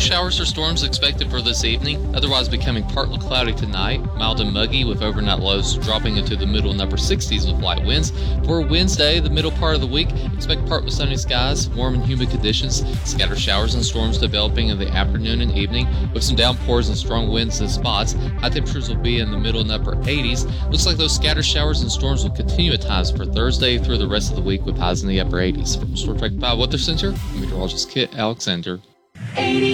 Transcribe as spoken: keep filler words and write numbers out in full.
showers or storms expected for this evening, otherwise becoming partly cloudy tonight, mild and muggy with overnight lows dropping into the middle and upper sixties with light winds. For Wednesday, the middle part of the week, expect partly sunny skies, warm and humid conditions, scattered showers and storms developing in the afternoon and evening with some downpours and strong winds in spots. High temperatures will be in the middle and upper eighties. Looks like those scattered showers and storms will continue at times for Thursday through the rest of the week with highs in the upper eighties. From Store Trek five Weather Center, I'm meteorologist Kit Alexander.